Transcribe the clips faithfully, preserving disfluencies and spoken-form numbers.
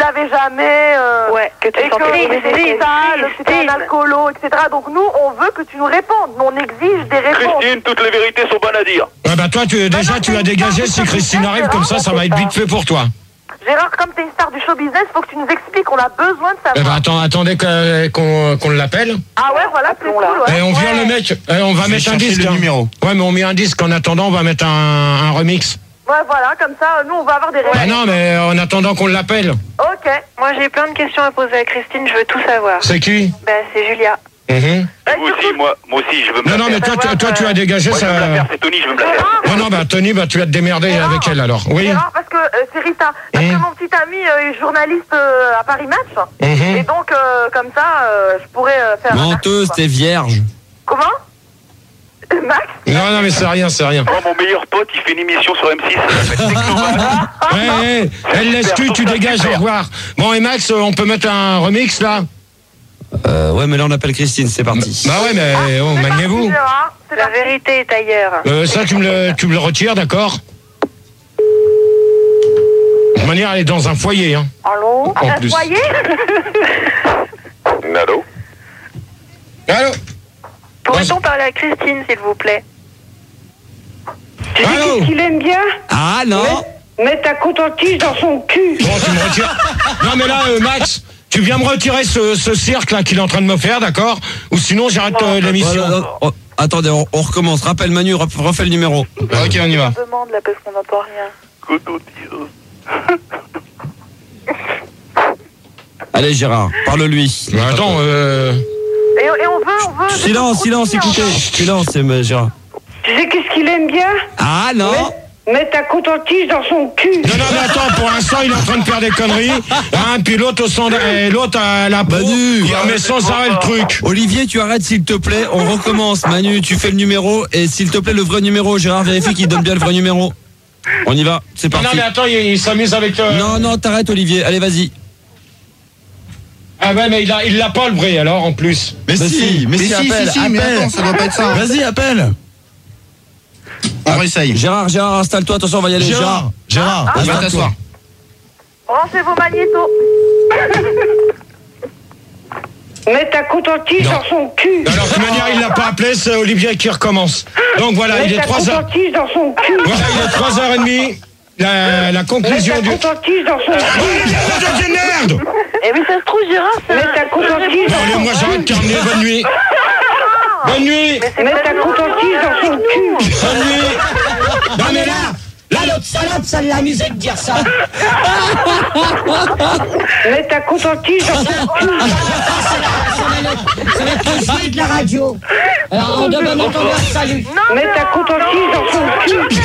lavais jamais, euh, ouais, que tu et que c'était sale, que c'était un alcoolo, et cetera. Donc nous, on veut que tu nous répondes. Nous, on exige des réponses. Christine, toutes les vérités sont bonnes à dire. Ouais, bah toi, tu, déjà, non, tu as dégagé. Si Christine arrive comme ça, ça va être vite fait pour toi. Gérard, comme t'es une star du show business, faut que tu nous expliques. On a besoin de savoir. Eh ben, attends, attendez qu'on qu'on qu'on l'appelle. Ah ouais, voilà, c'est cool, ouais. Et on vire le mec. Et on va mettre un disque. le numéro. Ouais, mais on met un disque. En attendant, on va mettre un, un remix. Ouais, voilà, comme ça, nous, on va avoir des réponses. Ah non, mais en attendant qu'on l'appelle. Ok. Moi, j'ai plein de questions à poser à Christine, je veux tout savoir. C'est qui? Bah, c'est Julia. Mmh. Moi aussi, moi, moi aussi, je veux me Non, la non, faire. mais toi, toi, toi, tu as dégagé Moi, je ça. veux me la faire, c'est Tony, je veux me la faire. Non, non, bah, Tony, bah, tu vas te démerder Gérard, avec elle alors. Oui. Gérard, parce que euh, c'est Rita. Parce Mmh. que mon petit ami euh, est journaliste euh, à Paris Match. Mmh. Et donc, euh, comme ça, euh, je pourrais euh, faire. un Menteuse, article, t'es vierge. quoi. Comment Max? Non, non, mais c'est rien, c'est rien. Moi, mon meilleur pote, il fait une émission sur M six, ça s'appelle Technoman. Ouais, ouais, elle laisse tu, tu dégages, au revoir. Bon, et Max, on peut mettre un remix là? Euh, ouais, mais là, on appelle Christine, c'est parti. Bah ouais, mais oh, C'est maniez-vous. parti, Gérard. C'est La parti. vérité est ailleurs. Euh, ça, tu me le, tu me le retires, d'accord? De toute manière, elle est dans un foyer, hein. Allô? En Un plus. foyer? Allô? Allô? Pourrait-on parler à Christine, s'il vous plaît? Allô? Qu'il aime bien Ah, non. mettre ta coton-tige dans son cul. Bon, tu me retires. Non, mais là, euh, Max, tu viens me retirer ce, ce cirque là qu'il est en train de me faire, d'accord? Ou sinon, j'arrête euh, l'émission. Oh, oh, oh, attendez, on, on recommence. Rappelle Manu, ref- refais le numéro. Ok, on y va. Je demande là parce qu'on n'entend rien. Coton-tige. Allez, Gérard, parle-lui. Mais attends, euh... Et, et on veut, on veut. Silence, silence, écoutez. Silence, c'est euh, Gérard. Tu sais qu'est-ce qu'il aime bien Ah, non. mettre ta coton-tige dans son cul. Non, non, mais attends, pour l'instant, il est en train de faire des conneries. Hein, puis l'autre au centre, et l'autre à la peau. Manu. Il remet sans arrêt le truc. Olivier, tu arrêtes s'il te plaît. On recommence. Manu, tu fais le numéro. Et s'il te plaît, le vrai numéro. Gérard, vérifie qu'il donne bien le vrai numéro. On y va, c'est Non, non, parti. mais attends, il, il s'amuse avec... Euh... Non, non, t'arrêtes, Olivier. Allez, vas-y. Ah ouais, mais il a, il l'a pas le vrai, alors, en plus. Mais, Mais si, si, mais mais si, si, appelle, si, si, mais appelle. attends, ça doit pas être ça. Vas-y, appelle. On réessaye. Gérard, Gérard, installe-toi. Attention, on va y aller. Gérard, Gérard, Ah, on va ah, t'asseoir. Branchez vos magnétos. Mettre ta coton-tige Non. dans son cul. Alors, de toute manière, il l'a pas appelé, c'est Olivier qui recommence. Donc voilà, il Mettre est ta trois heures. coton-tige dans son cul. Voilà, il est trois heures et demie. La, la Mettre conclusion ta du... coton-tige dans son cul. de merde! Eh oui, ça se trouve, Gérard, c'est Mettre ta coton-tige Bon, allez, dans moi son j'arrête de terminer. Bonne nuit. Bonne nuit. cul. Mettre ta coton-tige dans son cul. Bonne nuit. Non mais là, là l'autre salope, ça l'amusait de dire ça. Mettre ta coton-tige dans son cul. Ça va être le jouet de la radio. Alors, en de bon entendeur, salut. Mettre ta coton-tige dans son cul.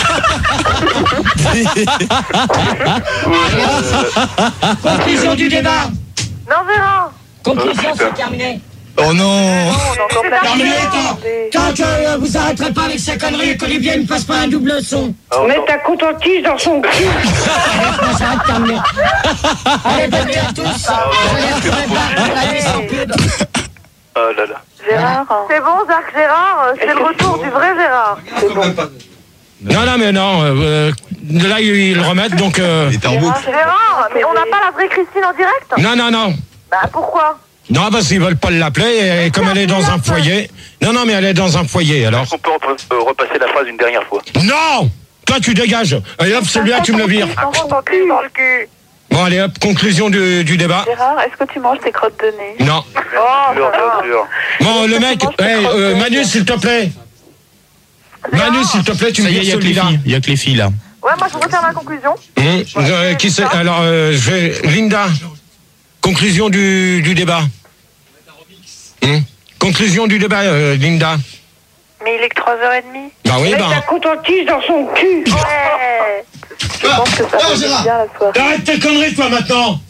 Conclusion du débat. Non, Gérard. Conclusion, c'est terminé. Oh non. on a encore plein de Terminé, questions. tant, tant que euh, vous arrêterez pas avec ces conneries et qu'Olivier ne fasse pas un double son. Mettre ta coton-tige dans son cul. Allez, ça va être terminé. Allez, bonne nuit à tous. Je laisse préparer la vie sans pub. Oh là là. Gérard, C'est bon, Jacques Gérard. euh, C'est le retour du vrai Gérard. Non, non, mais non. Euh, là, ils le remettent, donc... Euh... Il était en boucle. Gérard, mais on n'a pas la vraie Christine en direct? Non, non, non. Bah pourquoi? Non, parce qu'ils veulent pas l'appeler, et comme elle est dans un foyer... Non, non, mais elle est dans un foyer, alors... On peut rep- euh, repasser la phrase une dernière fois. Non! Toi, tu dégages. Allez, hop, celui-là, tu me le vires. dans son cul, dans le cul. Bon, allez, hop, conclusion du, du débat. Gérard, est-ce que tu manges tes crottes de nez? Non. Oh, Bien sûr, bien sûr. Bon, le mec... Hey, euh, Manu, s'il te plaît. Manu, s'il te plaît, tu me Ça y est, dis il y a que les celui-là. filles. Il y a que les filles là. Ouais, moi je voudrais faire ma conclusion. Hum, euh, qui c'est? Alors, euh, je vais... Linda, conclusion du, du débat. Hum, conclusion du débat, euh, Linda. Mais il est que trois heures trente. Bah oui, Mettre ta bah... coton-tige dans son cul. Ouais. Je pense que ça va être bien la soirée. Arrête tes conneries, toi, maintenant.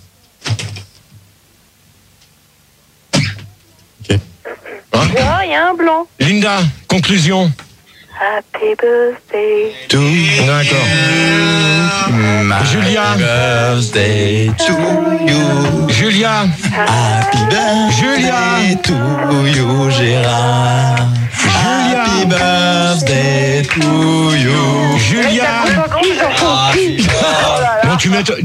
Gérard, il y a un blanc. Linda, conclusion. Happy birthday. To D'accord. my Julia. birthday to you. Julia. Happy birthday Julia. to you, Gérard. Happy birthday to you. Julia. Mettre ta coton-tige dans son cul. Bon, tu mets...